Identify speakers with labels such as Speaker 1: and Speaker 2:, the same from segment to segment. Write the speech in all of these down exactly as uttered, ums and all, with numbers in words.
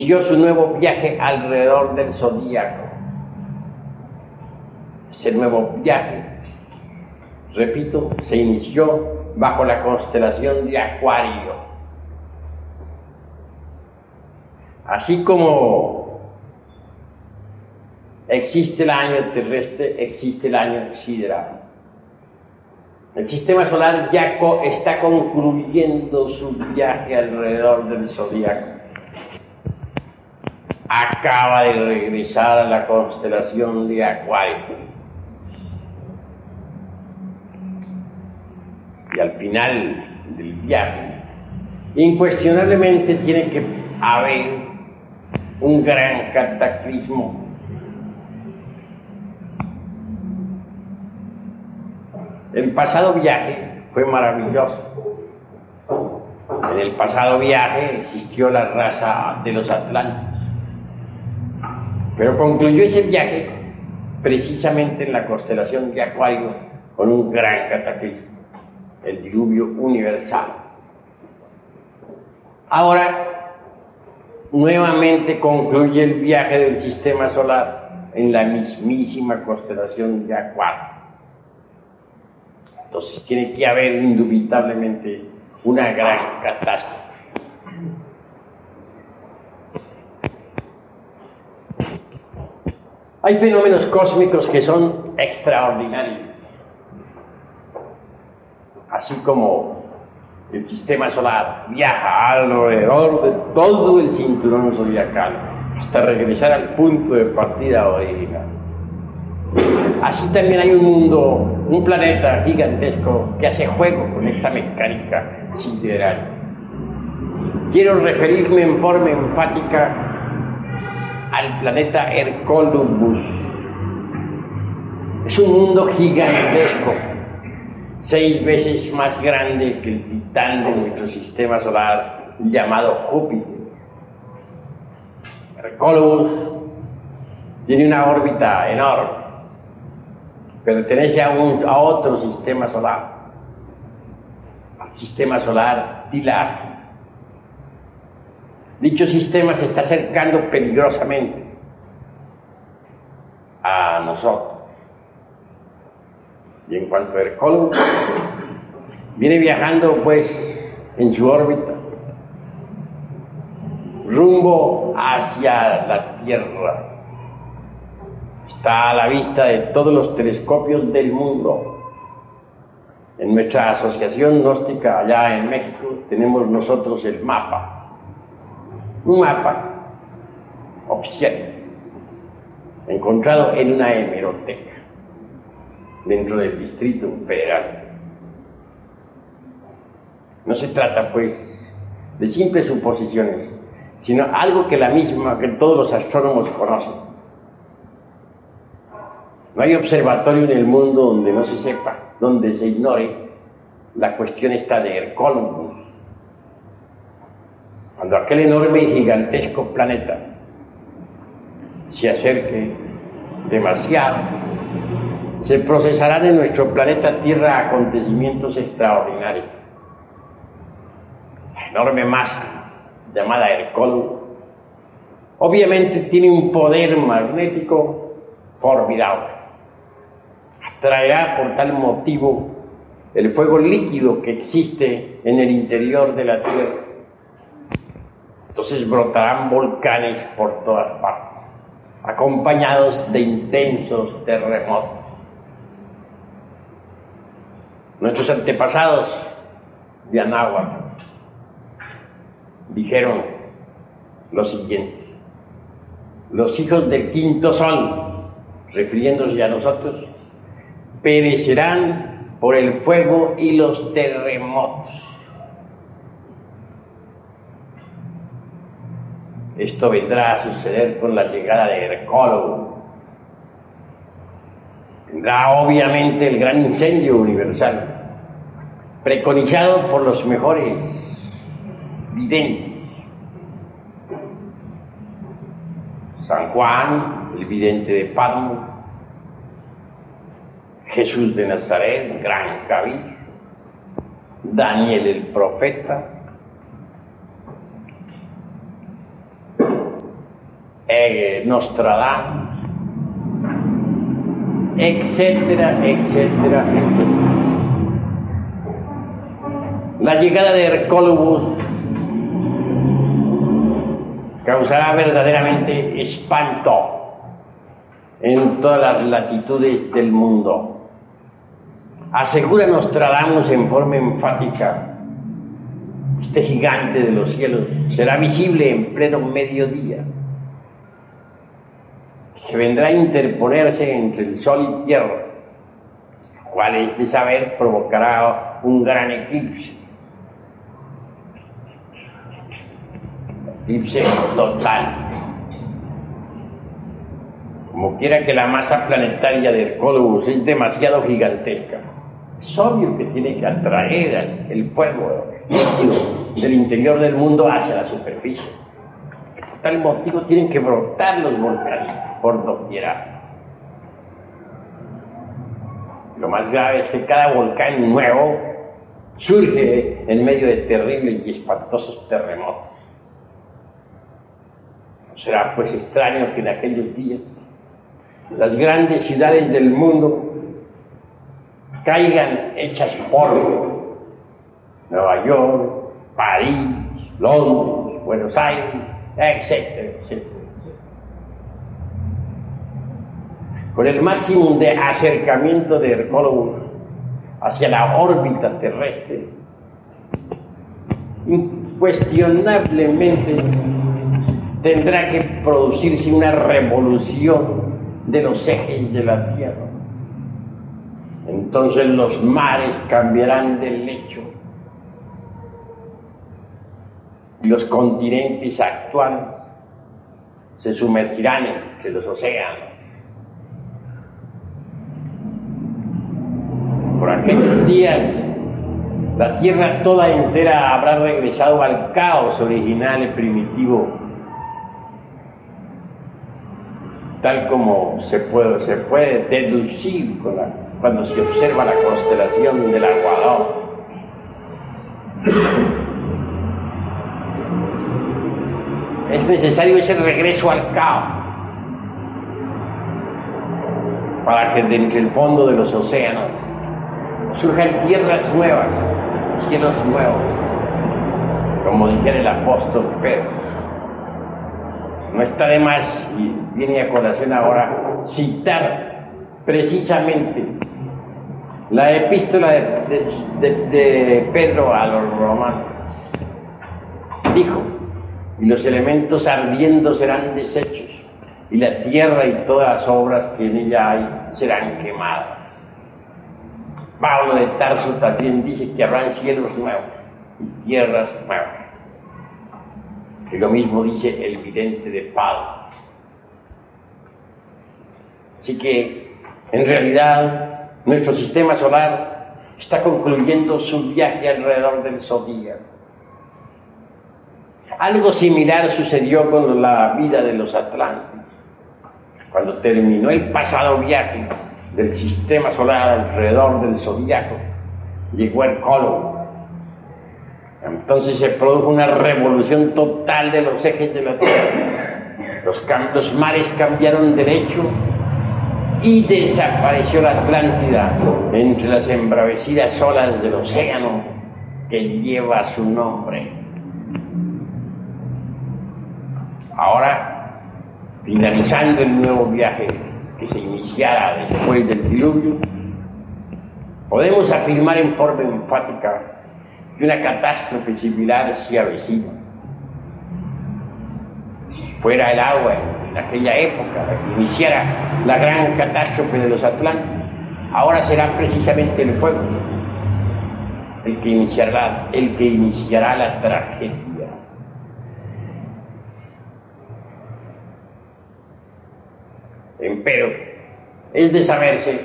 Speaker 1: Siguió su nuevo viaje alrededor del zodíaco. Ese nuevo viaje, repito, se inició bajo la constelación de Acuario. Así como existe el año terrestre, existe el año sideral. El sistema solar ya está concluyendo su viaje alrededor del zodíaco. Acaba de regresar a la constelación de Acuario. Y al final del viaje, incuestionablemente tiene que haber un gran cataclismo. El pasado viaje fue maravilloso. En el pasado viaje existió la raza de los Atlantes. Pero concluyó ese viaje precisamente en la constelación de Acuario con un gran cataclismo, el diluvio universal. Ahora, nuevamente concluye el viaje del sistema solar en la mismísima constelación de Acuario. Entonces tiene que haber indubitablemente una gran catástrofe. Hay fenómenos cósmicos que son extraordinarios, así como el sistema solar viaja alrededor de todo el cinturón zodiacal hasta regresar al punto de partida original. Así también hay un mundo, un planeta gigantesco que hace juego con esta mecánica sideral. Quiero referirme en forma enfática al planeta Hercólubus. Es un mundo gigantesco, seis veces más grande que el titán de nuestro sistema solar llamado Júpiter. Hercólubus tiene una órbita enorme, pertenece a, un, a otro sistema solar, al sistema solar Tilar. Dicho sistema se está acercando peligrosamente a nosotros. Y en cuanto a Hercólubus, viene viajando pues en su órbita rumbo hacia la Tierra. Está a la vista de todos los telescopios del mundo. En nuestra asociación gnóstica allá en México tenemos nosotros el mapa. Un mapa oficial, encontrado en una hemeroteca, dentro del Distrito Federal. No se trata, pues, de simples suposiciones, sino algo que la misma, que todos los astrónomos conocen. No hay observatorio en el mundo donde no se sepa, donde se ignore la cuestión esta de Hercólubus. Cuando aquel enorme y gigantesco planeta se acerque demasiado, se procesarán en nuestro planeta Tierra acontecimientos extraordinarios. La enorme masa llamada Hercólubus obviamente tiene un poder magnético formidable. Atraerá por tal motivo el fuego líquido que existe en el interior de la Tierra. Entonces brotarán volcanes por todas partes, acompañados de intensos terremotos. Nuestros antepasados de Anáhuac dijeron lo siguiente: los hijos del quinto sol, refiriéndose a nosotros, perecerán por el fuego y los terremotos. Esto vendrá a suceder con la llegada de Hercólubus. Vendrá obviamente el gran incendio universal, preconizado por los mejores videntes. San Juan, el vidente de Patmos, Jesús de Nazaret, gran cabillo, Daniel el profeta, eh, Nostradamus, etcétera, etcétera, etcétera. La llegada de Hercólogos causará verdaderamente espanto en todas las latitudes del mundo. Asegura Nostradamus en forma enfática: este gigante de los cielos será visible en pleno mediodía, que vendrá a interponerse entre el sol y tierra, cual es de saber provocará un gran eclipse, eclipse total. Como quiera que la masa planetaria de Hercólogos es demasiado gigantesca, es obvio que tiene que atraer el fuego líquido del interior del mundo hacia la superficie. Por tal motivo tienen que brotar los volcanes por doquiera. Lo más grave es que cada volcán nuevo surge en medio de terribles y espantosos terremotos. ¿No será pues extraño que en aquellos días las grandes ciudades del mundo caigan hechas polvo? Nueva York, París, Londres, Buenos Aires, etcétera, etcétera. Con el máximo de acercamiento de Hercólogos hacia la órbita terrestre, incuestionablemente tendrá que producirse una revolución de los ejes de la Tierra. Entonces los mares cambiarán de lecho y los continentes actuales se sumergirán entre los océanos. Por aquellos días, la Tierra toda entera habrá regresado al caos original y primitivo, tal como se puede, se puede deducir con la, cuando se observa la constelación del Aguador. Es necesario ese regreso al caos para que desde el fondo de los océanos surjan tierras nuevas, cielos nuevos, como dijera el apóstol Pedro. No está de más, y viene a colación ahora, citar precisamente la epístola de, de, de, de Pedro a los romanos. Dijo: y los elementos ardiendo serán deshechos, y la tierra y todas las obras que en ella hay serán quemadas. Pablo de Tarso también dice que habrán cielos nuevos y tierras nuevas. Y lo mismo dice el vidente de Pablo. Así que, en realidad, nuestro sistema solar está concluyendo su viaje alrededor del zodíaco. Algo similar sucedió con la vida de los atlantes. Cuando terminó el pasado viaje del sistema solar alrededor del zodíaco, llegó Hercólogo. Entonces se produjo una revolución total de los ejes de la Tierra. Los, los mares cambiaron derecho y desapareció la Atlántida entre las embravecidas olas del océano que lleva su nombre. Ahora, finalizando el nuevo viaje que se iniciara después del diluvio, podemos afirmar en forma enfática que una catástrofe similar se avecina. Si fuera el agua en aquella época la que iniciara la gran catástrofe de los Atlantes, ahora será precisamente el fuego el que iniciará, el que iniciará la tragedia. Empero, es de saberse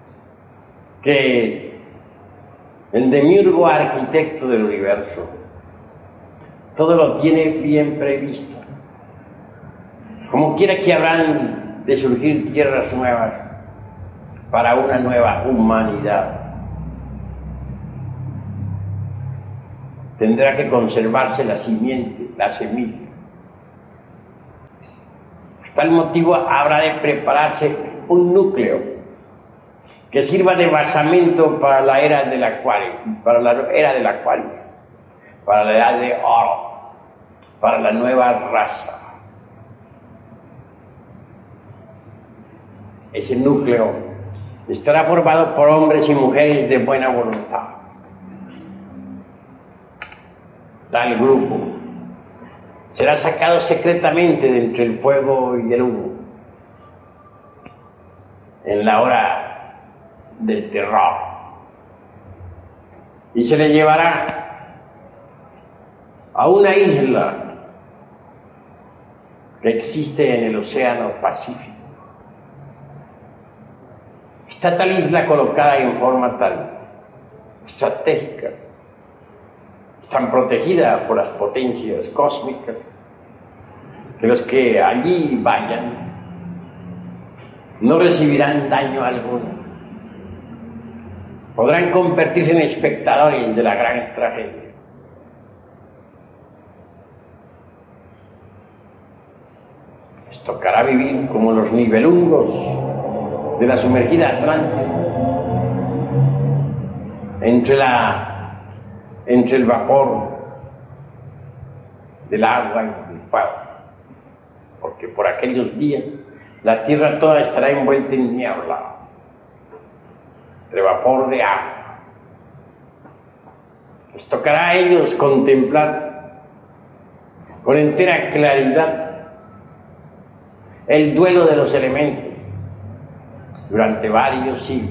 Speaker 1: que el demiurgo arquitecto del universo todo lo tiene bien previsto. Como quiera que habrán de surgir tierras nuevas para una nueva humanidad, tendrá que conservarse la simiente, la semilla. tal motivo habrá de prepararse un núcleo que sirva de basamento para la era del acuario, para la era del acuario, para la edad de oro, para la nueva raza. Ese núcleo estará formado por hombres y mujeres de buena voluntad. Tal grupo será sacado secretamente de entre el fuego y el humo en la hora del terror y se le llevará a una isla que existe en el Océano Pacífico. Está tal isla colocada en forma tal estratégica, tan protegida por las potencias cósmicas, que los que allí vayan no recibirán daño alguno. Podrán convertirse en espectadores de la gran tragedia. Les tocará vivir como los nivelungos de la sumergida Atlántida, entre la entre el vapor del agua y del fuego, porque por aquellos días la tierra toda estará envuelta en niebla, de vapor de agua. Les tocará a ellos contemplar con entera claridad el duelo de los elementos durante varios siglos.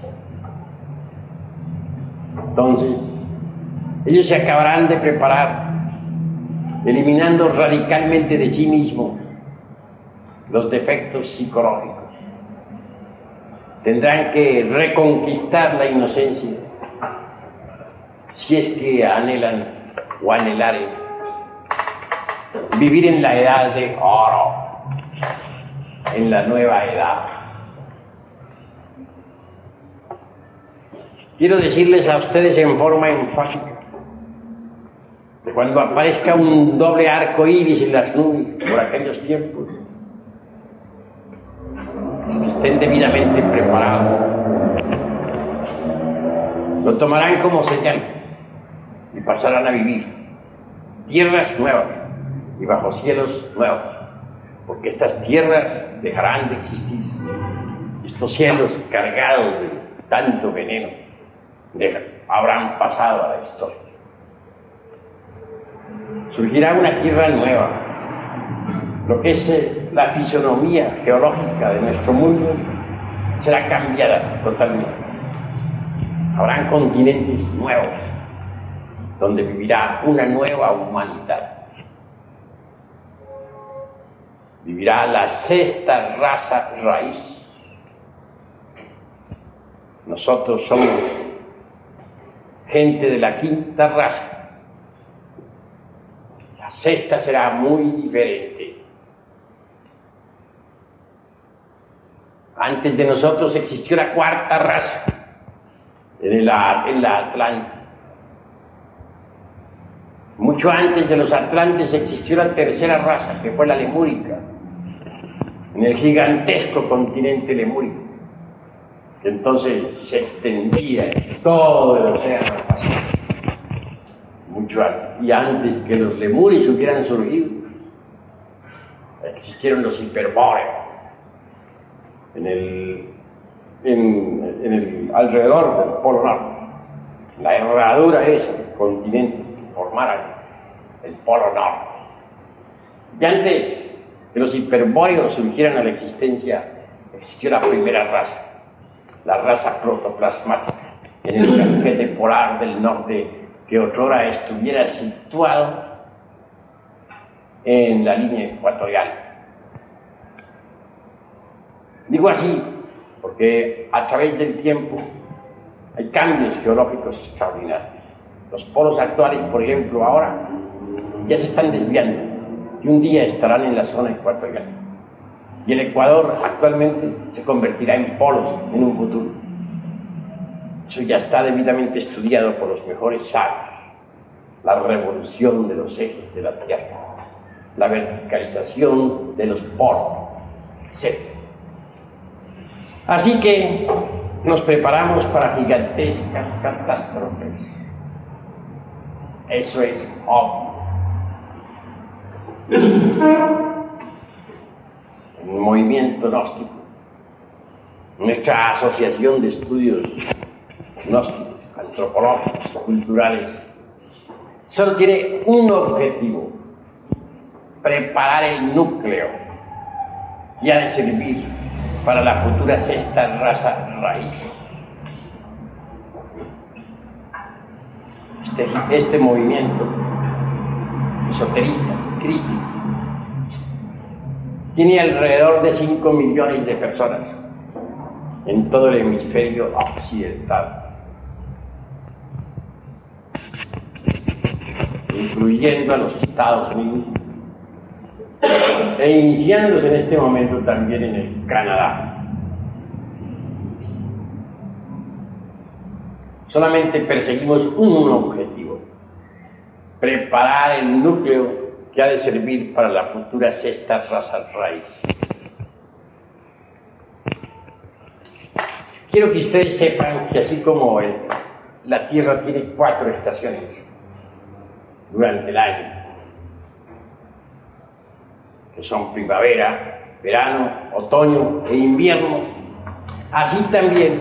Speaker 1: Entonces, ellos se acabarán de preparar, eliminando radicalmente de sí mismos los defectos psicológicos. Tendrán que reconquistar la inocencia, si es que anhelan o anhelaren vivir en la edad de oro, en la nueva edad. Quiero decirles a ustedes en forma enfática que cuando aparezca un doble arco iris en las nubes por aquellos tiempos, que estén debidamente preparados, lo tomarán como señal y pasarán a vivir tierras nuevas y bajo cielos nuevos, porque estas tierras dejarán de existir. Estos cielos cargados de tanto veneno habrán pasado a la historia. Surgirá una tierra nueva. Lo que es eh, la fisonomía geológica de nuestro mundo será cambiada totalmente. Habrán continentes nuevos donde vivirá una nueva humanidad. Vivirá la sexta raza raíz. Nosotros somos gente de la quinta raza. La sexta será muy diferente. Antes de nosotros existió la cuarta raza en la, en la Atlántida. Mucho antes de los atlantes existió la tercera raza, que fue la lemúrica, en el gigantesco continente lemúrico, que entonces se extendía en todo el océano Pacífico. Mucho antes, y antes que los lemures hubieran surgido, existieron los hiperbóreos en el, en, en el alrededor del Polo Norte, la herradura esa del continente que formaran el Polo Norte. Y antes que los hiperbóreos surgieran a la existencia, existió la primera raza, la raza protoplasmática, en el casquete polar del norte, que otrora estuviera situado en la línea ecuatorial. Digo así porque a través del tiempo hay cambios geológicos extraordinarios. Los polos actuales, por ejemplo, ahora ya se están desviando y un día estarán en la zona ecuatorial. Y el Ecuador actualmente se convertirá en polos en un futuro. Eso ya está debidamente estudiado por los mejores sabios. La revolución de los ejes de la Tierra, la verticalización de los polos, etcétera. Así que nos preparamos para gigantescas catástrofes. Eso es obvio. El movimiento gnóstico, nuestra asociación de estudios gnósticos, antropológicos, culturales, solo tiene un objetivo: preparar el núcleo y ha de servir para la futura sexta raza raíz. Este, este movimiento esoterista, crítico, tiene alrededor de cinco millones de personas en todo el hemisferio occidental, incluyendo a los Estados Unidos, e iniciándose en este momento también en el Canadá. Solamente perseguimos un objetivo: preparar el núcleo que ha de servir para la futura sexta raza raíz. Quiero que ustedes sepan que así como el, la Tierra tiene cuatro estaciones durante el año, que son primavera, verano, otoño e invierno, así también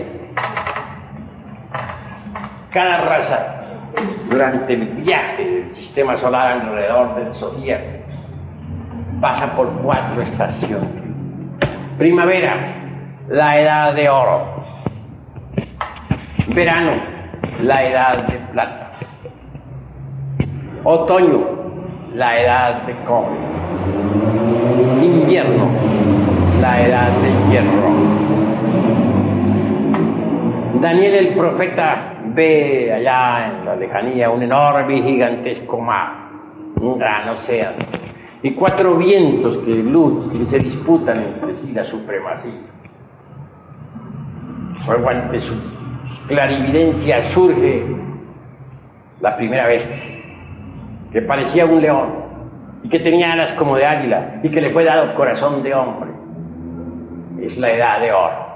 Speaker 1: cada raza durante el viaje del sistema solar alrededor del zodíaco pasa por cuatro estaciones. Primavera, la edad de oro. Verano, la edad de plata. Otoño, la edad de cobre. Invierno, la edad de hierro. Daniel el profeta ve allá en la lejanía un enorme y gigantesco mar, un gran océano, y cuatro vientos que luz que se disputan entre sí la supremacía. Luego, ante su clarividencia, surge la primera bestia, que parecía un león y que tenía alas como de águila y que le fue dado corazón de hombre. Es la edad de oro.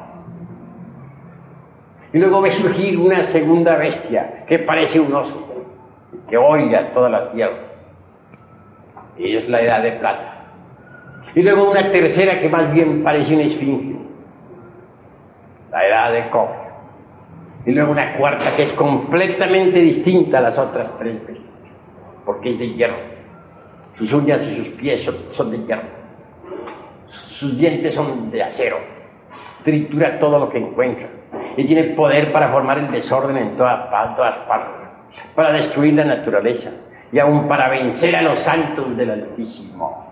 Speaker 1: Y luego ve surgir una segunda bestia que parece un oso, que oiga toda la tierra, y es la edad de plata. Y luego una tercera que más bien parece una esfinge, la edad de cobre. Y luego una cuarta que es completamente distinta a las otras tres bestias, porque es de hierro. Sus uñas y sus pies son, son de hierro, sus dientes son de acero, tritura todo lo que encuentra y tiene poder para formar el desorden en todas, en todas partes, para destruir la naturaleza y aún para vencer a los santos del Altísimo.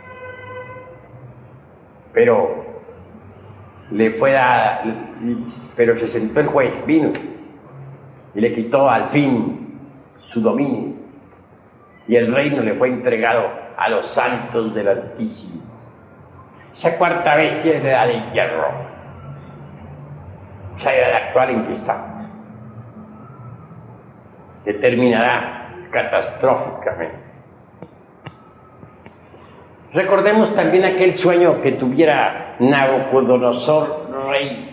Speaker 1: Pero le fue dada, pero se sentó el juez, vino y le quitó al fin su dominio, y el reino le fue entregado a los santos del Altísimo. Esa cuarta bestia es la edad de hierro, esa edad actual en que estamos, que terminará catastróficamente. Recordemos también aquel sueño que tuviera Nabucodonosor, rey.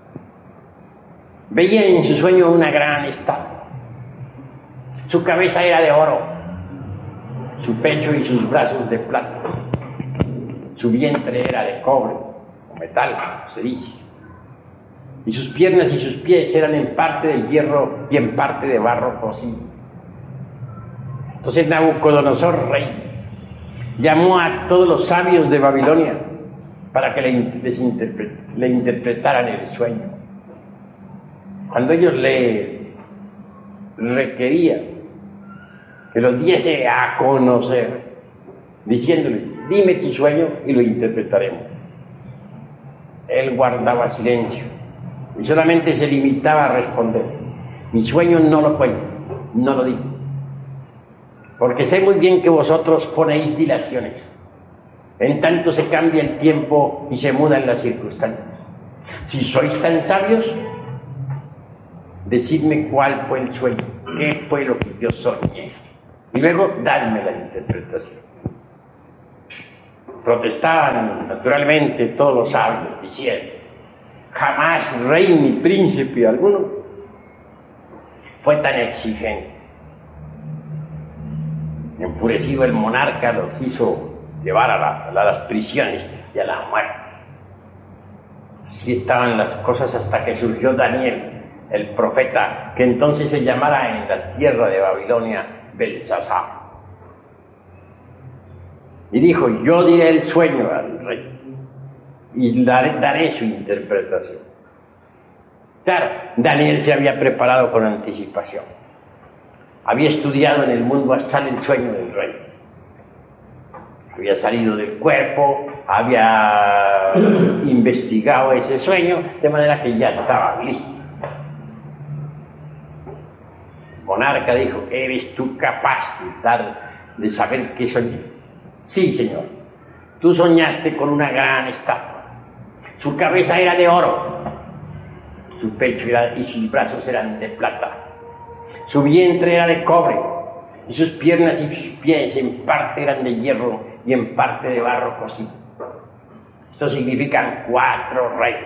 Speaker 1: Veía en su sueño una gran estatua. Su cabeza era de oro, su pecho y sus brazos de plata, su vientre era de cobre o metal, se dice, y sus piernas y sus pies eran en parte de hierro y en parte de barro cocido. Entonces Nabucodonosor, rey, llamó a todos los sabios de Babilonia para que le, les interpre, le interpretaran el sueño. Cuando ellos le requerían que los diese a conocer, diciéndole: dime tu sueño y lo interpretaremos, él guardaba silencio y solamente se limitaba a responder: mi sueño no lo cuento, no lo digo, porque sé muy bien que vosotros ponéis dilaciones, en tanto se cambia el tiempo y se mudan las circunstancias. Si sois tan sabios, decidme cuál fue el sueño, qué fue lo que yo soñé, y luego dadme la interpretación. protestaban naturalmente todos los sabios, diciendo: jamás rey ni príncipe alguno fue tan exigente. Enfurecido, el monarca los hizo llevar a, la, a las prisiones y a la muerte. Así estaban las cosas hasta que surgió Daniel, el profeta, que entonces se llamara en la tierra de Babilonia Belsasar. Y dijo: yo diré el sueño al rey y daré, daré su interpretación. Claro, Daniel se había preparado con anticipación. Había estudiado en el mundo astral el sueño del rey. Había salido del cuerpo, había investigado ese sueño, de manera que ya estaba listo. El monarca dijo: ¿eres tú capaz de, dar, de saber qué soñé? Sí, señor. Tú soñaste con una gran estatua. Su cabeza era de oro, su pecho era, y sus brazos eran de plata. Su vientre era de cobre, y sus piernas y sus pies en parte eran de hierro y en parte de barro cocido. Esto significan cuatro reyes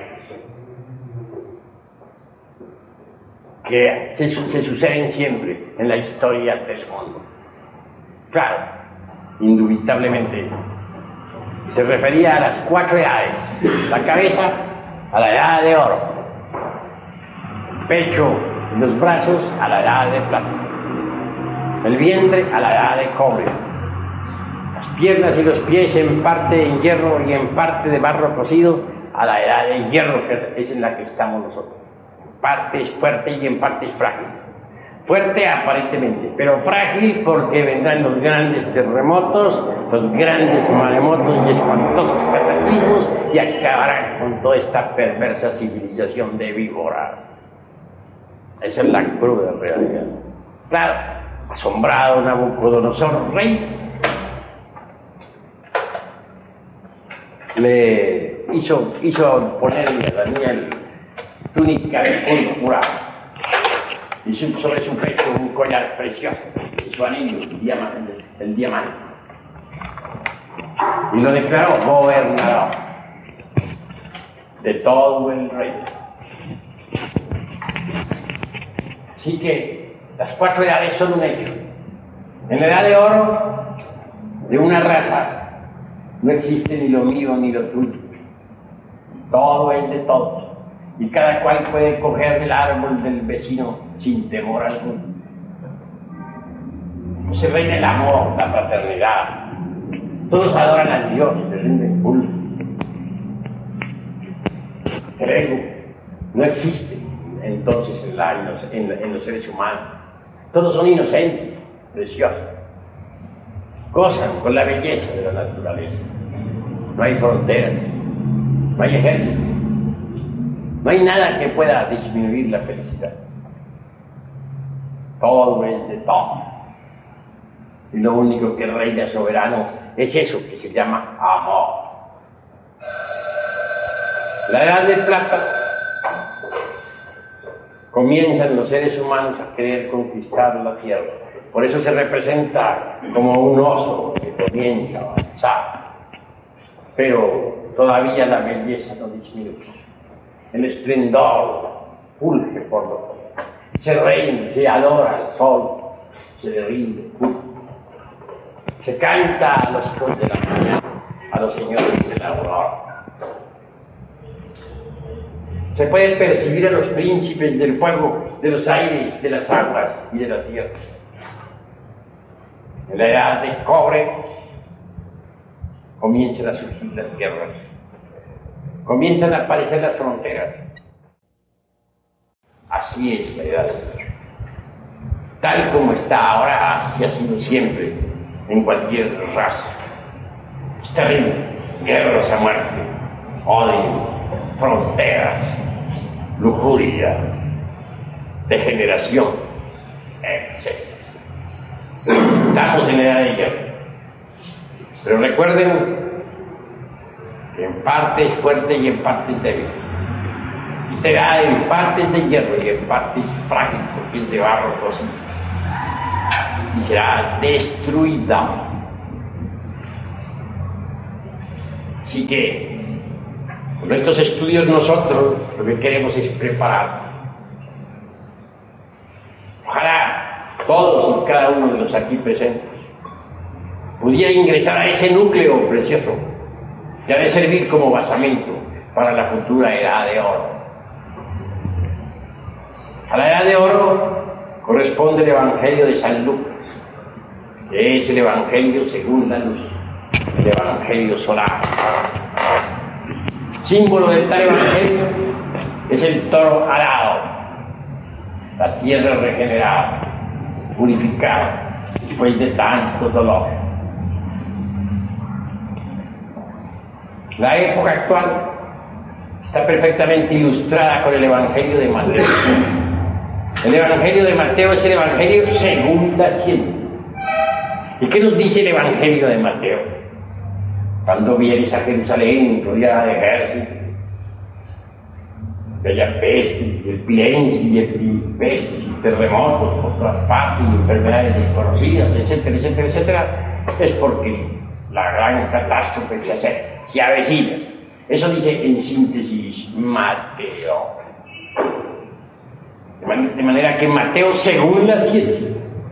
Speaker 1: que se, se suceden siempre en la historia del mundo. Claro, indubitablemente se refería a las cuatro edades: la cabeza a la edad de oro, el pecho y los brazos a la edad de plata, el vientre a la edad de cobre, las piernas y los pies en parte en hierro y en parte de barro cocido a la edad de hierro, que es en la que estamos nosotros. En parte es fuerte y en parte es frágil. Fuerte aparentemente, pero frágil porque vendrán los grandes terremotos, los grandes maremotos y espantosos cataclismos y acabarán con toda esta perversa civilización de víboras. Esa es la cruda realidad. Claro, asombrado Nabucodonosor, rey, le hizo, hizo ponerle a Daniel túnica de púrpura y sobre su pecho un collar precioso y su anillo, el diamante, el diamante. Y lo declaró gobernador de todo el reino. Así que las cuatro edades son un hecho. En la edad de oro, de una raza, no existe ni lo mío ni lo tuyo. Todo es de todos. Y cada cual puede coger del árbol del vecino sin temor alguno. Se reina el amor, la fraternidad. Todos adoran a Dios, le rinden culto. El ego no existe entonces en, la, en, en los seres humanos. Todos son inocentes, preciosos. Gozan con la belleza de la naturaleza. No hay fronteras, no hay ejército. No hay nada que pueda disminuir la felicidad. Todo es de todo. Y lo único que reina soberano es eso que se llama amor. La edad de plata comienzan los seres humanos a querer conquistar la tierra. Por eso se representa como un oso que comienza a avanzar. Pero todavía la belleza no disminuye. El esplendor fulge por lo todo. Se reina, se adora al sol, se le rinde culto. Se canta a los hijos de la mañana, a los señores de la aurora. Se puede percibir a los príncipes del fuego, de los aires, de las aguas y de la tierra. En la edad de cobre comienzan a surgir las guerras. Comienzan a aparecer las fronteras. Así es la edad de hierro. Tal como está ahora, así ha sido siempre en cualquier raza. Es terrible. Guerras a muerte, odio, fronteras, lujuria, degeneración, etcétera. Estamos en la edad de hierro. Pero recuerden que en parte es fuerte y en parte es débil. Y será en parte es de hierro y en parte es frágil porque es de barro cocido. Y será destruida. Así que, con estos estudios nosotros lo que queremos es preparar. Ojalá todos y cada uno de los aquí presentes pudiera ingresar a ese núcleo precioso que ha de servir como basamento para la futura edad de oro. A la edad de oro corresponde el Evangelio de San Lucas, que es el Evangelio según la luz, el Evangelio solar. Símbolo de tal Evangelio es el toro alado, la tierra regenerada, purificada, después de tanto dolor. La época actual está perfectamente ilustrada con el Evangelio de Mateo. El Evangelio de Mateo es el Evangelio según la ciencia. ¿Y qué nos dice el Evangelio de Mateo? Cuando vienes a Jerusalén, rodeada de ejércitos, de haya peste, y el pilencio, y el pestes, y terremotos por todas partes, y enfermedades desconocidas, etcétera, etcétera, etcétera, es porque la gran catástrofe se acerca, se avecina. Eso dice en síntesis Mateo. De manera que Mateo, según la ciencia,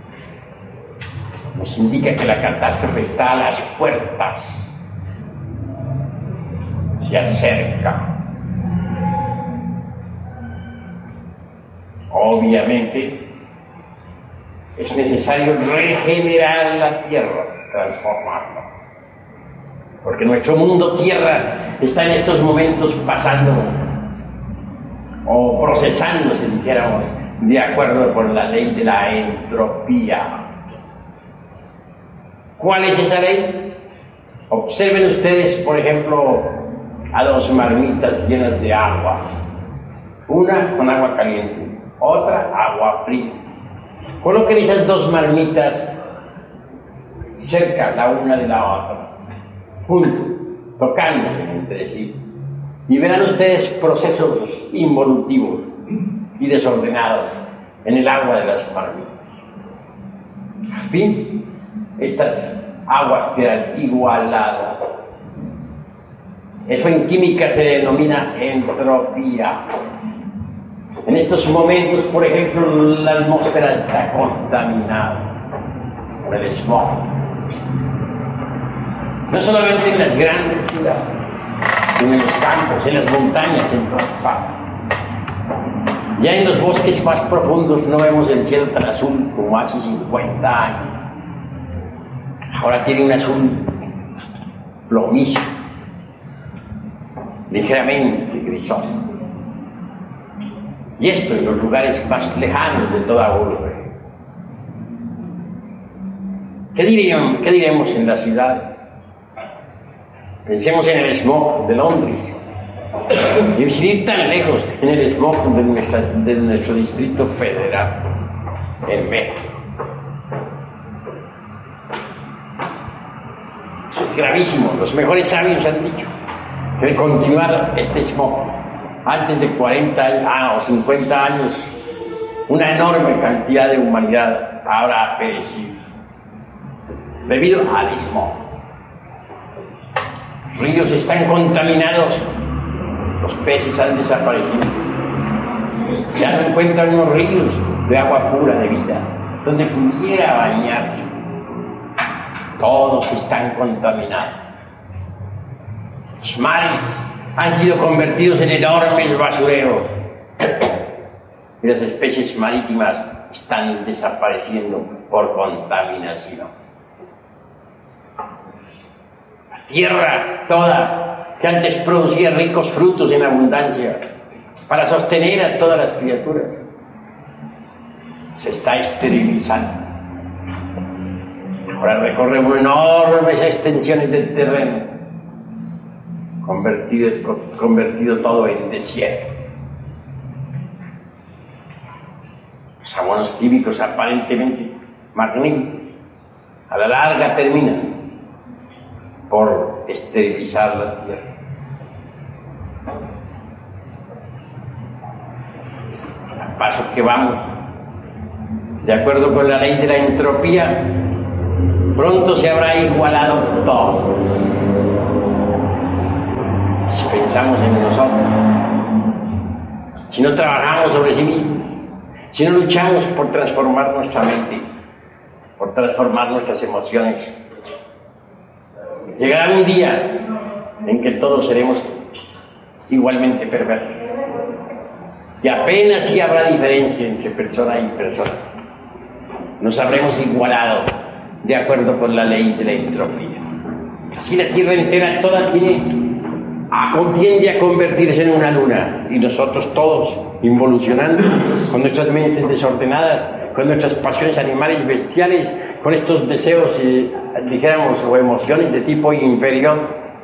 Speaker 1: nos indica que la catástrofe está a las puertas, se acerca. Obviamente, es necesario regenerar la tierra, transformarla. Porque nuestro mundo tierra está en estos momentos pasando o procesando, si dijéramos, de acuerdo con la ley de la entropía. ¿Cuál es esa ley? Observen ustedes, por ejemplo, a dos marmitas llenas de agua. Una con agua caliente, otra agua fría. Coloquen esas dos marmitas cerca la una de la otra, juntos, tocándose entre sí, y verán ustedes procesos involutivos y desordenados en el agua de las marmitas. Al fin, estas aguas quedan igualadas. Eso en química se denomina entropía. En estos momentos, por ejemplo, la atmósfera está contaminada por el smog. No solamente en las grandes ciudades, sino en los campos, en las montañas, en todas partes. Ya en los bosques más profundos no vemos el cielo tan azul como hace cincuenta años. Ahora tiene un azul plomizo, ligeramente grisoso. Y esto en los lugares más lejanos de toda urbe. ¿Qué diremos, qué diremos en la ciudad? Pensemos en el smog de Londres. Y sin ir tan lejos, en el smog de, nuestra, de nuestro Distrito Federal, en México. Eso es gravísimo. Los mejores sabios han dicho que de continuar este smog antes de cuarenta ah, o cincuenta años, una enorme cantidad de humanidad habrá perecido debido al smog. Los ríos están contaminados, los peces han desaparecido. Ya no encuentran unos ríos de agua pura de vida donde pudiera bañarse. Todos están contaminados. Los mares han sido convertidos en enormes basureros y las especies marítimas están desapareciendo por contaminación. La tierra toda, que antes producía ricos frutos en abundancia para sostener a todas las criaturas, se está esterilizando. Ahora recorremos enormes extensiones del terreno, Convertido, convertido todo en desierto. Los abonos químicos aparentemente magníficos, a la larga terminan por esterilizar la tierra. Al paso que vamos, de acuerdo con la ley de la entropía, pronto se habrá igualado todo. pensamos en nosotros, si no trabajamos sobre sí mismos, si no luchamos por transformar nuestra mente, por transformar nuestras emociones, llegará un día en que todos seremos igualmente perversos. Y apenas si habrá diferencia entre persona y persona. Nos habremos igualado de acuerdo con la ley de la entropía. Así la Tierra entera toda tiene, tiende a convertirse en una luna, y nosotros todos involucionando con nuestras mentes desordenadas, con nuestras pasiones animales bestiales, con estos deseos, eh, dijéramos, o emociones de tipo inferior.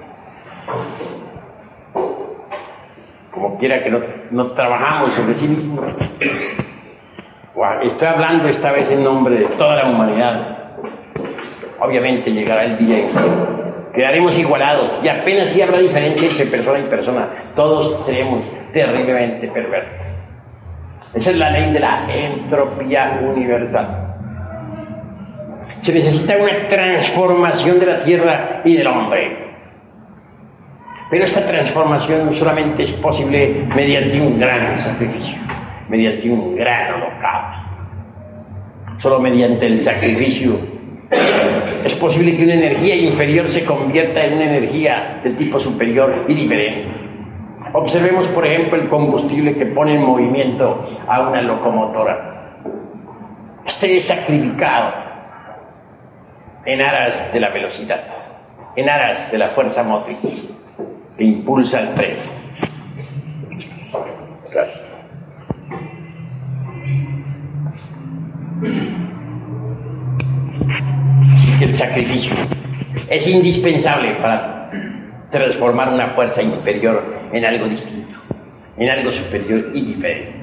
Speaker 1: Como quiera que no, no trabajamos sobre sí mismos. Wow, estoy hablando esta vez en nombre de toda la humanidad. Obviamente llegará el día en que quedaremos igualados y apenas si habrá diferencia entre persona y persona. Todos seremos terriblemente perversos. Esa es la ley de la entropía universal. Se necesita una transformación de la tierra y del hombre. Pero esta transformación solamente es posible mediante un gran sacrificio, mediante un gran holocausto. Solo mediante el sacrificio es posible que una energía inferior se convierta en una energía de tipo superior y diferente. Observemos, por ejemplo, el combustible que pone en movimiento a una locomotora. Este es sacrificado en aras de la velocidad, en aras de la fuerza motriz que impulsa el tren. Gracias. Así que el sacrificio es indispensable para transformar una fuerza inferior en algo distinto, en algo superior y diferente.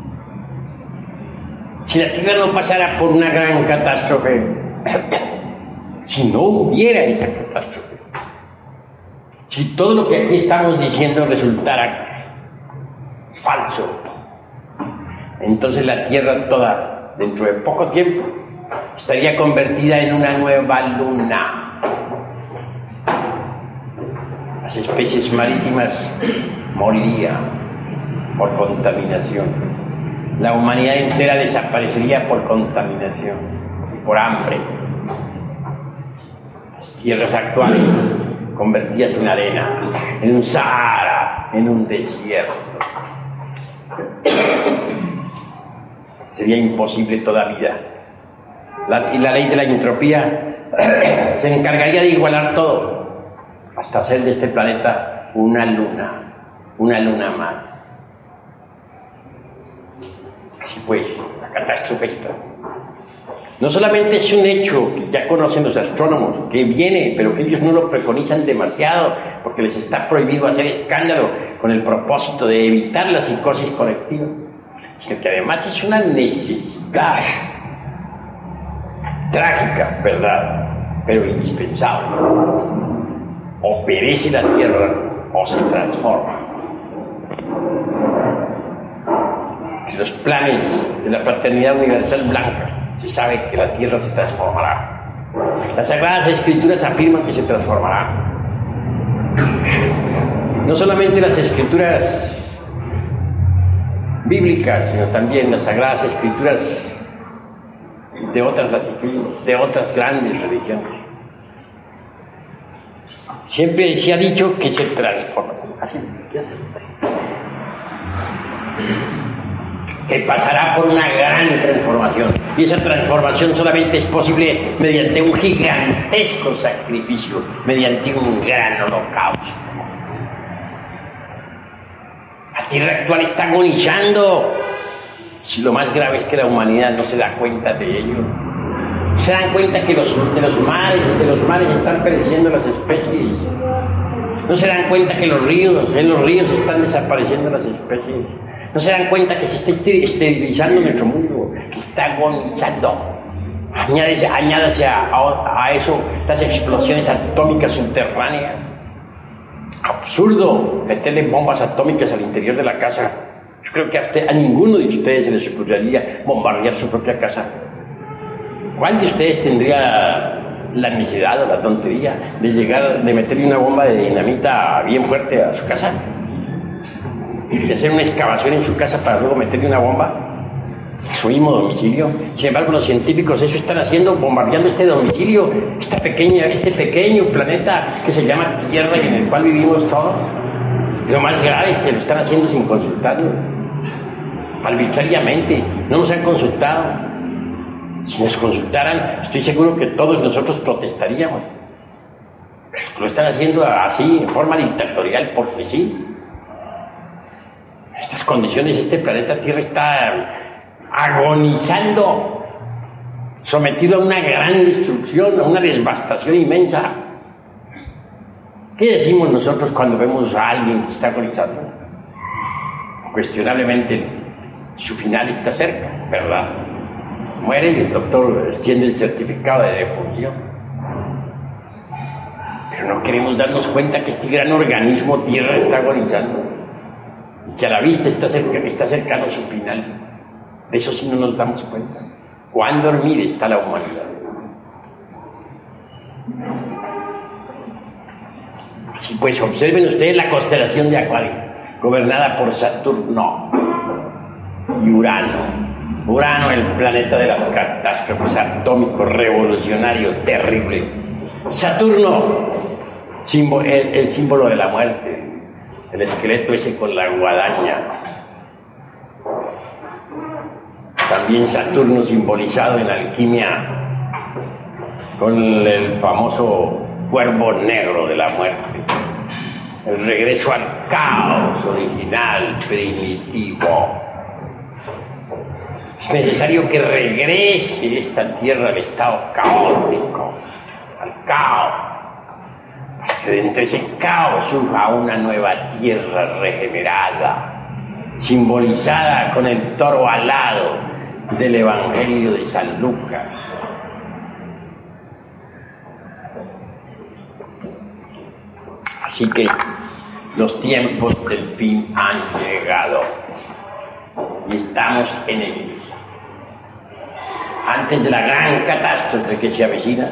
Speaker 1: Si la Tierra no pasara por una gran catástrofe, si no hubiera esa catástrofe, si todo lo que aquí estamos diciendo resultara falso, entonces la Tierra toda, dentro de poco tiempo, estaría convertida en una nueva luna. Las especies marítimas morirían por contaminación. La humanidad entera desaparecería por contaminación y por hambre. Las tierras actuales convertidas en arena, en un Sahara, en un desierto. Sería imposible toda vida. La, y la ley de la entropía se encargaría de igualar todo, hasta hacer de este planeta una luna, una luna más. Así pues, la catástrofe está. No solamente es un hecho que ya conocen los astrónomos, que viene, pero que ellos no lo preconizan demasiado, porque les está prohibido hacer escándalo con el propósito de evitar la psicosis colectiva, sino que además es una necesidad trágica, verdad, pero indispensable. O perece la Tierra o se transforma. Los planes de la fraternidad universal blanca, se sabe que la Tierra se transformará. Las Sagradas Escrituras afirman que se transformará. No solamente las Escrituras bíblicas, sino también las Sagradas Escrituras de otras latitudes, de otras grandes religiones. Siempre se ha dicho que se transforma. Así, que pasará por una gran transformación. Y esa transformación solamente es posible mediante un gigantesco sacrificio, mediante un gran holocausto. La Tierra actual está agonizando. Si lo más grave es que la humanidad no se da cuenta de ello. Se dan cuenta que los, de los mares, de los mares están pereciendo las especies. No se dan cuenta que los ríos, en los ríos están desapareciendo las especies. No se dan cuenta que se está esterilizando nuestro mundo, que está agonizando. Añádese, añádase a, a, a eso las explosiones atómicas subterráneas. Absurdo meterle bombas atómicas al interior de la casa. Yo creo que hasta a ninguno de ustedes se les ocurriría bombardear su propia casa. ¿Cuál de ustedes tendría la necesidad o la tontería de llegar, de meterle una bomba de dinamita bien fuerte a su casa? de hacer una excavación en su casa para luego meterle una bomba, su mismo domicilio. Sin embargo, los científicos eso están haciendo, bombardeando este domicilio, esta pequeña, este pequeño planeta que se llama Tierra y en el cual vivimos todos. Y lo más grave es que lo están haciendo sin consultarnos, arbitrariamente. No nos han consultado. Si nos consultaran, estoy seguro que todos nosotros protestaríamos. Lo están haciendo así, en forma dictatorial, porque sí. En estas condiciones, este planeta Tierra está agonizando, sometido a una gran destrucción, a una devastación inmensa. ¿Qué decimos nosotros cuando vemos a alguien que está agonizando? Cuestionablemente su final está cerca, ¿verdad? Muere y el doctor extiende el certificado de defunción. Pero no queremos darnos cuenta que este gran organismo Tierra está agonizando y que a la vista está, cerca, está cercano a su final. De eso sí no nos damos cuenta. ¿Cuán dormida está la humanidad? Así pues, observen ustedes la constelación de Acuario, gobernada por Saturno y Urano. Urano, el planeta de las catástrofes, atómico, revolucionario, terrible. Saturno, símbolo, el, el símbolo de la muerte, el esqueleto ese con la guadaña. También Saturno simbolizado en la alquimia con el famoso cuervo negro de la muerte. El regreso al caos original, primitivo. Es necesario que regrese esta tierra al estado caótico, al caos. Que de entre ese caos surja una nueva tierra regenerada, simbolizada con el toro alado del Evangelio de San Lucas. Así que los tiempos del fin han llegado y estamos en ellos. Antes de la gran catástrofe que se avecina,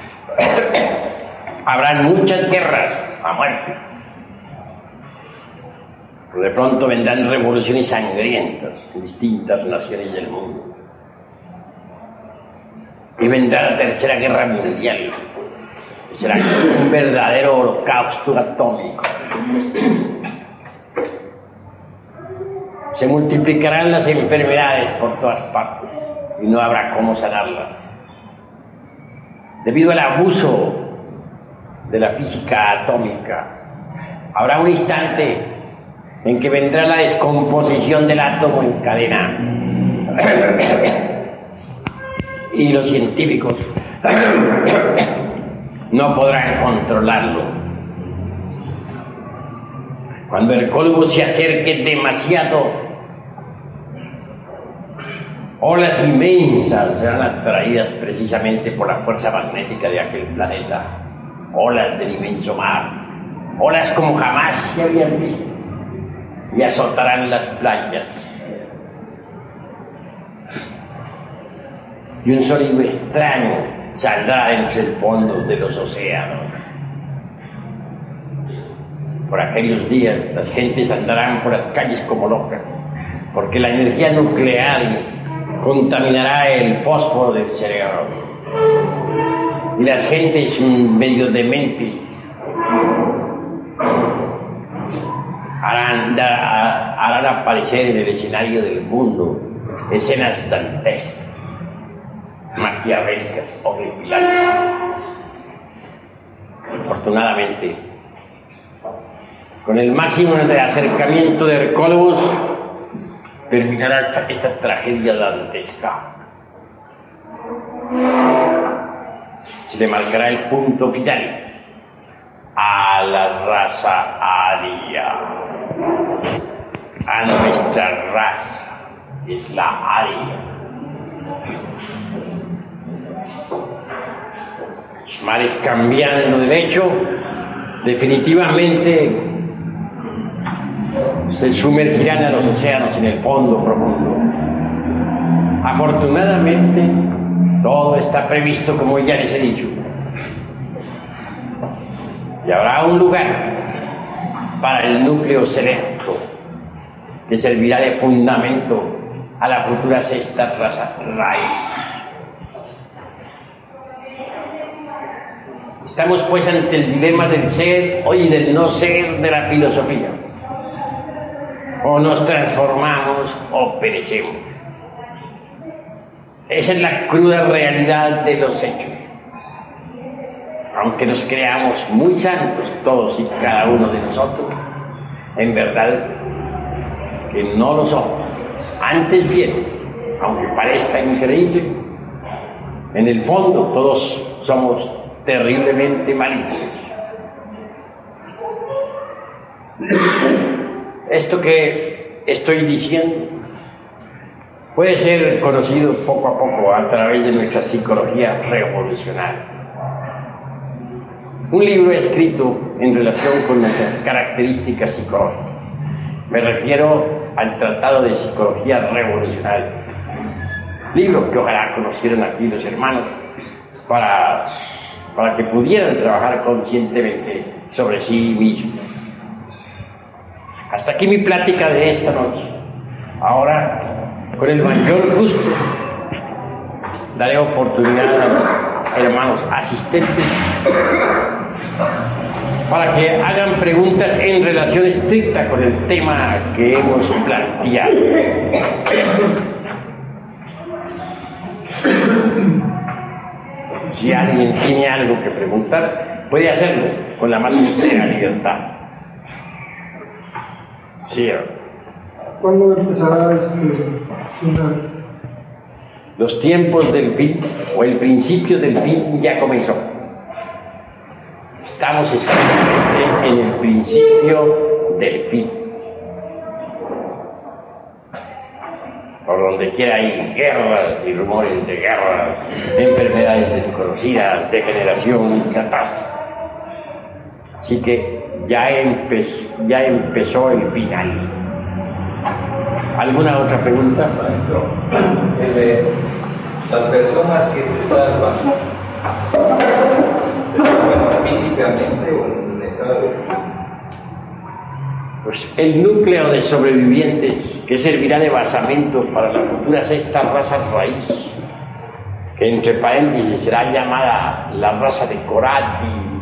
Speaker 1: habrán muchas guerras a muerte. Pero de pronto vendrán revoluciones sangrientas en distintas naciones del mundo. Y vendrá la tercera guerra mundial. Será un verdadero holocausto atómico. Se multiplicarán las enfermedades por todas partes y no habrá cómo sanarlas. Debido al abuso de la física atómica, habrá un instante en que vendrá la descomposición del átomo en cadena. Y los científicos no podrán controlarlo. Cuando el polvo se acerque demasiado, olas inmensas serán atraídas precisamente por la fuerza magnética de aquel planeta. Olas del inmenso mar, olas como jamás se habían visto, y azotarán las playas. Y un sonido extraño saldrá entre el fondo de los océanos. Por aquellos días las gentes andarán por las calles como locas, porque la energía nuclear contaminará el fósforo del cerebro. Y las gentes medio dementes harán, harán aparecer en el escenario del mundo escenas dantescas, maquiavélicas, horripilantes. Afortunadamente, con el máximo de acercamiento de Hercólogos, terminará esta, esta tragedia dantesca. Se le marcará el punto final a la raza aria, a nuestra raza, es la aria. Los mares cambiando de lecho, definitivamente se sumergirán a los océanos en el fondo profundo. Afortunadamente, todo está previsto como ya les he dicho. Y habrá un lugar para el núcleo selecto que servirá de fundamento a la futura sexta raza raíz. Estamos pues ante el dilema del ser y del no ser de la filosofía. O nos transformamos o perecemos. Esa es la cruda realidad de los hechos. Aunque nos creamos muy santos todos y cada uno de nosotros, en verdad que no lo somos. Antes bien, aunque parezca increíble, en el fondo todos somos terriblemente malignos. Esto que estoy diciendo puede ser conocido poco a poco a través de nuestra psicología revolucionaria. Un libro escrito en relación con nuestras características psicológicas. Me refiero al Tratado de Psicología Revolucionaria. Libro que ojalá conocieran aquí los hermanos para, para que pudieran trabajar conscientemente sobre sí mismos. Hasta aquí mi plática de esta noche. Ahora, con el mayor gusto, daré oportunidad a los hermanos asistentes para que hagan preguntas en relación estricta con el tema que hemos planteado. Si alguien tiene algo que preguntar, puede hacerlo con la más sincera libertad. Sí.
Speaker 2: ¿Cuándo empezará este final?
Speaker 1: Los tiempos del fin o el principio del fin ya comenzó. Estamos exactamente en el principio del fin. Por donde quiera hay guerras y rumores de guerras, enfermedades desconocidas, degeneración y catástrofe. Así que ya, empe- ya empezó el final. ¿Alguna otra pregunta?
Speaker 3: Maestro, eh, las personas que se salvan, ¿se salvan físicamente o en un estado de...
Speaker 1: Pues el núcleo de sobrevivientes que servirá de basamento para la futura sexta raza raíz, que entre paréntesis será llamada la raza de Corati,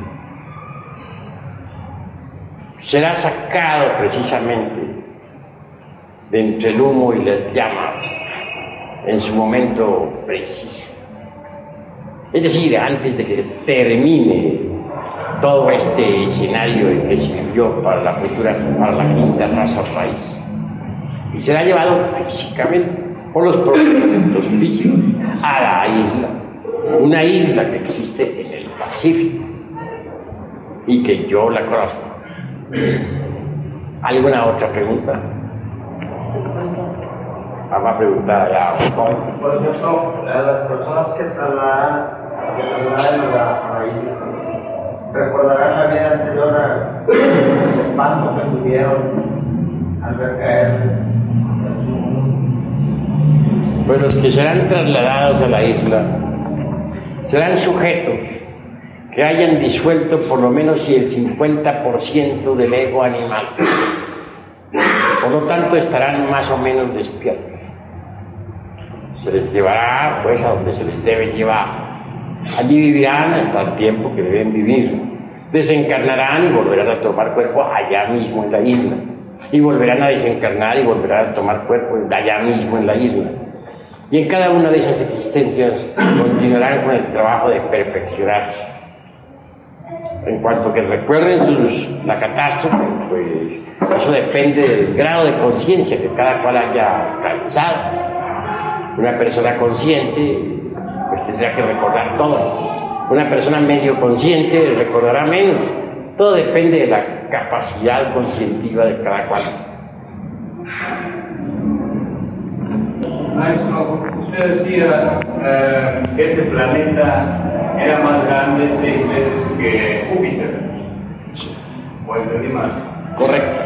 Speaker 1: será sacado precisamente de entre el humo y las llamas en su momento preciso. Es decir, antes de que termine todo este escenario que sirvió para la futura, para la quinta raza raíz, y será llevado físicamente por los propios físicos a la isla, una isla que existe en el Pacífico y que yo la conozco. ¿Alguna otra pregunta? Vamos a preguntar ya.
Speaker 4: Por ejemplo, a las personas que trasladan, que trasladan a la, a la isla, recordarán la vida anterior al espanto que tuvieron al ver caer.
Speaker 1: Pues los que serán trasladados a la isla serán sujetos que hayan disuelto por lo menos el cincuenta por ciento del ego animal. Por lo tanto, estarán más o menos despiertos. Se les llevará pues a donde se les debe llevar. Allí vivirán hasta el tiempo que deben vivir. Desencarnarán y volverán a tomar cuerpo allá mismo en la isla. Y volverán a desencarnar y volverán a tomar cuerpo allá mismo en la isla. Y en cada una de esas existencias continuarán con el trabajo de perfeccionarse. En cuanto que recuerden sus, la catástrofe, pues eso depende del grado de conciencia que cada cual haya alcanzado. Una persona consciente pues tendrá que recordar todo. Una persona medio consciente recordará menos. Todo depende de la capacidad conscientiva de cada cual.
Speaker 5: Maestro, usted decía eh, que este planeta era más grande seis veces que Júpiter. ¿O entendí mal?
Speaker 1: Correcto.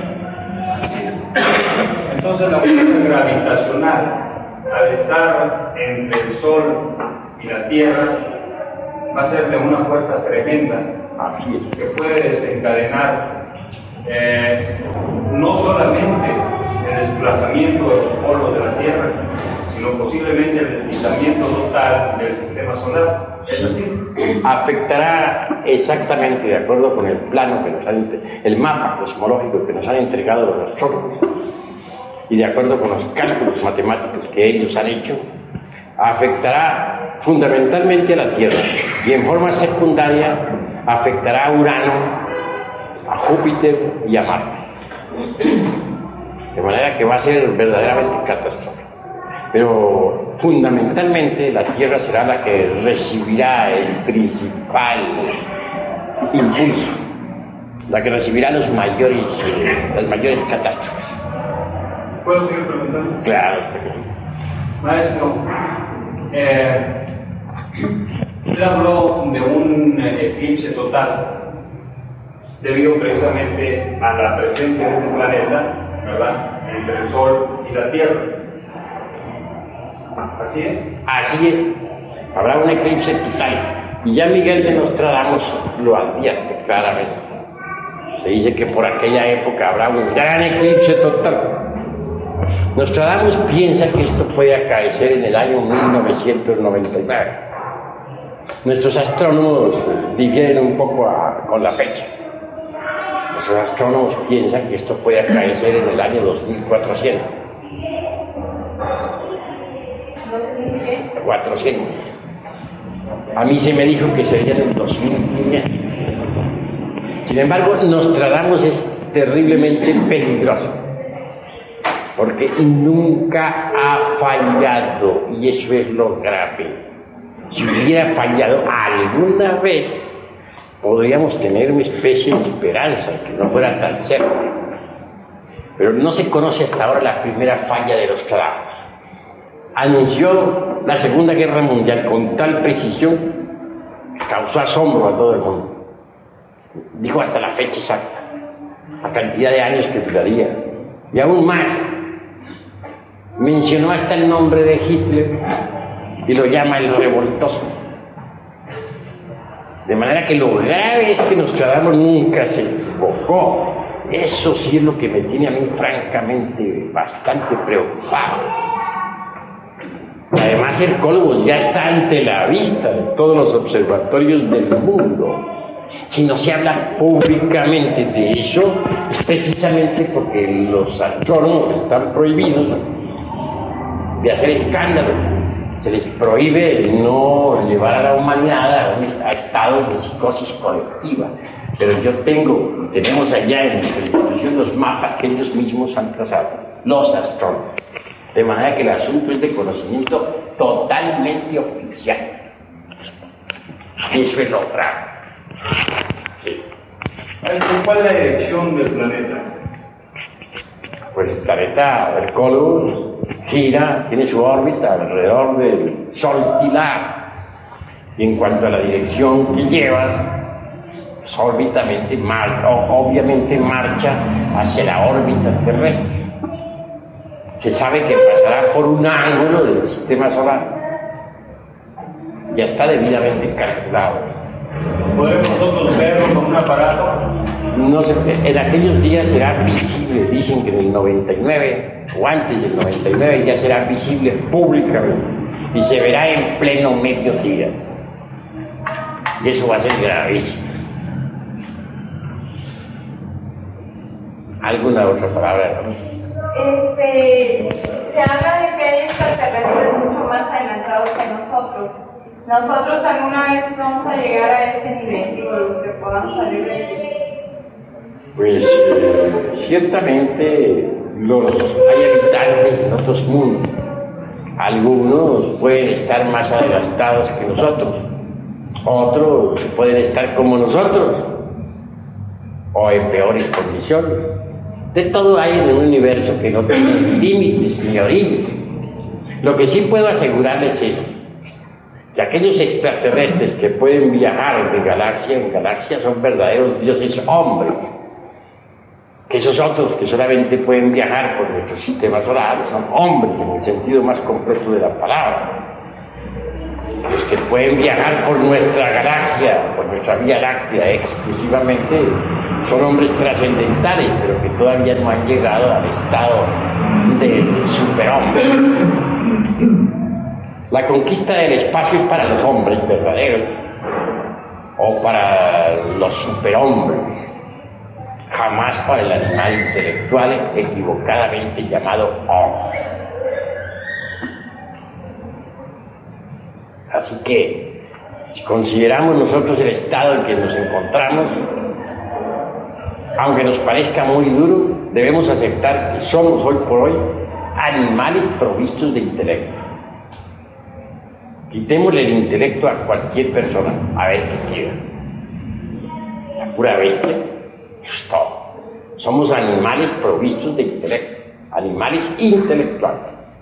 Speaker 5: Entonces la fuerza gravitacional, al estar entre el Sol y la Tierra, va a ser de una fuerza tremenda.
Speaker 1: Así es.
Speaker 5: Que puede desencadenar eh, no solamente el desplazamiento de los polos de la Tierra, sino posiblemente el deslizamiento total del sistema solar. ¿Es así?
Speaker 1: Afectará exactamente de acuerdo con el plano que nos han, el mapa cosmológico que nos han entregado los astrónomos y de acuerdo con los cálculos matemáticos que ellos han hecho, afectará fundamentalmente a la Tierra y en forma secundaria afectará a Urano, a Júpiter y a Marte. De manera que va a ser verdaderamente catastrófico. Pero fundamentalmente la Tierra será la que recibirá el principal impulso, la que recibirá los mayores, eh, las mayores catástrofes.
Speaker 5: ¿Puedo seguir preguntando?
Speaker 1: Claro.
Speaker 5: Maestro, eh, usted habló de un eclipse total debido precisamente a la presencia de este planeta, ¿verdad?, entre el Sol y la Tierra. ¿Así es?
Speaker 1: Así es. Habrá un eclipse total. Y ya Miguel de Nostradamus lo advierte claramente. Se dice que por aquella época habrá un gran eclipse total. Nostradamus piensa que esto puede acaecer en el año mil novecientos noventa y nueve. Nuestros astrónomos difieren un poco a, con la fecha. Nuestros astrónomos piensan que esto puede acaecer en el año dos mil cuatrocientos. cuatrocientos. A mí se me dijo que sería en el dos mil quinientos. Sin embargo, Nostradamus es terriblemente peligroso, porque nunca ha fallado, y eso es lo grave. Si hubiera fallado alguna vez, podríamos tener una especie de esperanza que no fuera tan cerca. Pero no se conoce hasta ahora la primera falla de Nostradamus. Anunció la Segunda Guerra Mundial con tal precisión que causó asombro a todo el mundo. Dijo hasta la fecha exacta, la cantidad de años que duraría, y aún más, mencionó hasta el nombre de Hitler y lo llama el revoltoso. De manera que lo grave es que Nostradamus nunca se equivocó. Eso sí es lo que me tiene a mí francamente bastante preocupado. Además, el Cólogos ya está ante la vista de todos los observatorios del mundo. Si no se habla públicamente de eso, es precisamente porque los astrónomos están prohibidos de hacer escándalo. Se les prohíbe no llevar a la humanidad a, un, a estados de psicosis colectiva. Pero yo tengo, tenemos allá en nuestra institución los mapas que ellos mismos han trazado, los astrónomos. De manera que el asunto es de conocimiento totalmente oficial. Eso es lo grave. Sí.
Speaker 5: ¿Cuál es la dirección del planeta?
Speaker 1: Pues el planeta Hercólogos gira, tiene su órbita alrededor del Sol Pilar. Y en cuanto a la dirección que lleva, pues órbitamente, mar, obviamente marcha hacia la órbita terrestre. Se sabe que pasará por un ángulo del sistema solar. Ya está debidamente calculado.
Speaker 5: ¿Podemos nosotros verlo con un aparato?
Speaker 1: No sé, en aquellos días será visible, dicen que en el noventa y nueve o antes del noventa y nueve ya será visible públicamente y se verá en pleno mediodía. Y eso va a ser gravísimo. ¿Alguna otra palabra? ¿No?
Speaker 6: Este, se habla de que hay extraterrestres mucho más adelantados que nosotros. Nosotros alguna vez vamos a llegar a ese nivel, digo, los que podamos salir de aquí.
Speaker 1: Pues eh, ciertamente los hay habitantes en otros mundos. Algunos pueden estar más adelantados que nosotros, otros pueden estar como nosotros o en peores condiciones. De todo hay en un universo que no tiene límites ni orígenes. Lo que sí puedo asegurarles es que aquellos extraterrestres que pueden viajar de galaxia en galaxia son verdaderos dioses hombres. Que esos otros que solamente pueden viajar por nuestro sistema solar son hombres en el sentido más completo de la palabra. Los que pueden viajar por nuestra galaxia, por nuestra Vía Láctea exclusivamente, son hombres trascendentales, pero que todavía no han llegado al estado del superhombre. La conquista del espacio es para los hombres verdaderos o para los superhombres, jamás para el animal intelectual equivocadamente llamado hombre. Así que, si consideramos nosotros el estado en que nos encontramos, aunque nos parezca muy duro, debemos aceptar que somos hoy por hoy animales provistos de intelecto. Quitémosle el intelecto a cualquier persona, a ver qué queda. La pura bestia, eso es todo. Somos animales provistos de intelecto, animales intelectuales.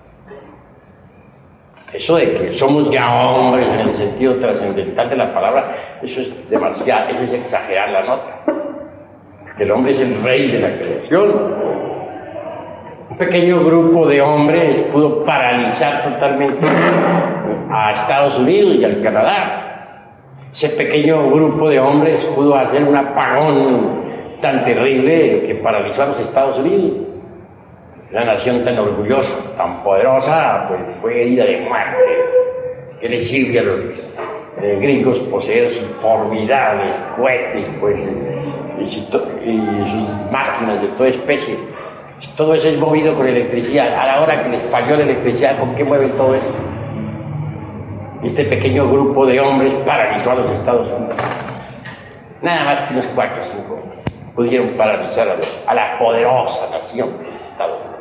Speaker 1: Eso de que somos ya hombres en el sentido trascendental de la palabra, eso es demasiado, eso es exagerar la nota. Porque el hombre es el rey de la creación. Un pequeño grupo de hombres pudo paralizar totalmente a Estados Unidos y al Canadá. Ese pequeño grupo de hombres pudo hacer un apagón tan terrible que paralizó a los Estados Unidos. Una nación tan orgullosa, tan poderosa, pues fue herida de muerte. ¿Qué le sirve a los eh, gringos poseer sus formidables cohetes, pues, y, su, y sus máquinas de toda especie? Todo eso es movido con electricidad. A la hora que les falló la electricidad, ¿con qué mueven todo eso? Este pequeño grupo de hombres paralizó a los Estados Unidos. Nada más que unos cuatro o cinco pudieron paralizar a, los, a la poderosa nación de los Estados Unidos.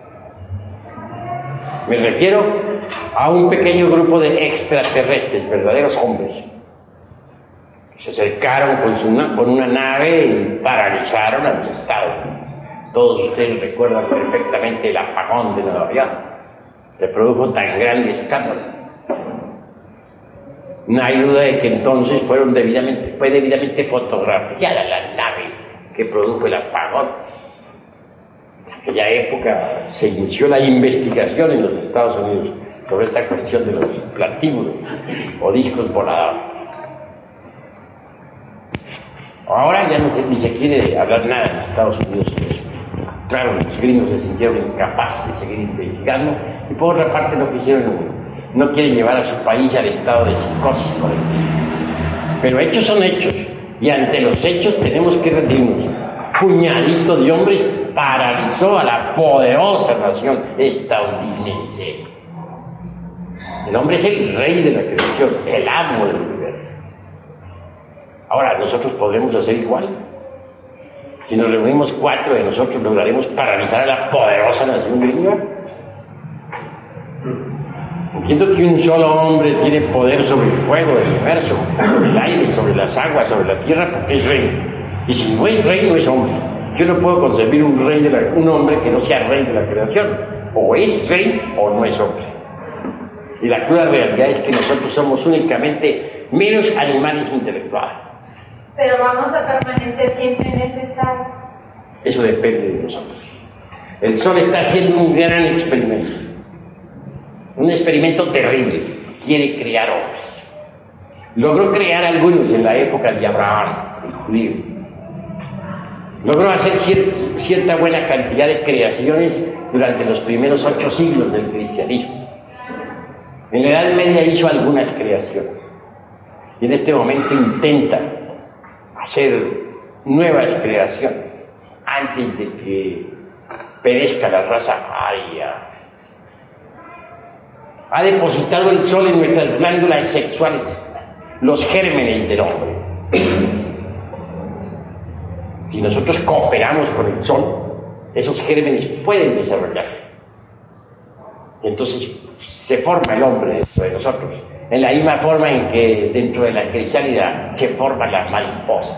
Speaker 1: Me refiero a un pequeño grupo de extraterrestres, verdaderos hombres, que se acercaron con, su, con una nave y paralizaron a los Estados Unidos. Todos ustedes recuerdan perfectamente el apagón de Nueva York, que produjo tan grande escándalo. No hay duda de que entonces fueron debidamente, fue debidamente fotografiada la nave que produjo el apagón. En aquella época se inició la investigación en los Estados Unidos sobre esta cuestión de los platíbulos o discos voladores. Ahora ya no se, ni se quiere hablar nada en Estados Unidos. Claro, los gringos se sintieron incapaces de seguir investigando y por otra parte no quisieron, no quieren llevar a su país al estado de psicosis colectiva. Pero hechos son hechos y ante los hechos tenemos que rendirnos. Puñadito de hombres paralizó a la poderosa nación estadounidense. El hombre es el rey de la creación, el amo del universo. Ahora, nosotros podremos hacer igual. Si nos reunimos cuatro de nosotros, lograremos paralizar a la poderosa nación gringa. Entiendo que un solo hombre tiene poder sobre el fuego del universo, sobre el aire, sobre las aguas, sobre la tierra, porque es rey. Y si no es rey, no es hombre. Yo no puedo concebir un rey de la, un hombre que no sea rey de la creación. O es rey o no es hombre. Y la cruda realidad es que nosotros somos únicamente meros animales intelectuales.
Speaker 6: Pero vamos a permanecer siempre en ese estado.
Speaker 1: Eso depende de nosotros. El Sol está haciendo un gran experimento. Un experimento terrible. Quiere crear hombres. Logró crear algunos en la época de Abraham, el judío. Logró hacer cier- cierta buena cantidad de creaciones durante los primeros ocho siglos del cristianismo. En la Edad Media hizo algunas creaciones. Y en este momento intenta hacer nuevas creaciones antes de que perezca la raza aria. Ha depositado el Sol en nuestras glándulas sexuales, los gérmenes del hombre. Si nosotros cooperamos con el Sol, esos gérmenes pueden desarrollarse. Entonces se forma el hombre dentro de nosotros, en la misma forma en que dentro de la crisálida se forma la mariposa.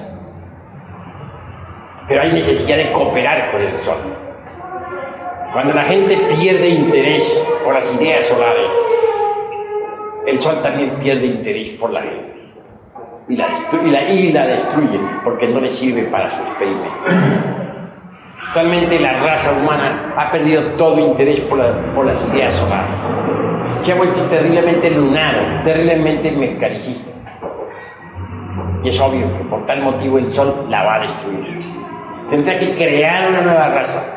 Speaker 1: Pero hay necesidad de cooperar con el Sol. Cuando la gente pierde interés por las ideas solares, el Sol también pierde interés por la gente. Y la, y la, y la destruye porque no le sirve para su experimento. Actualmente la raza humana ha perdido todo interés por, la, por las ideas solares. Se ha vuelto terriblemente lunar, terriblemente mecanicista. Y es obvio que por tal motivo el Sol la va a destruir. Tendrá que crear una nueva raza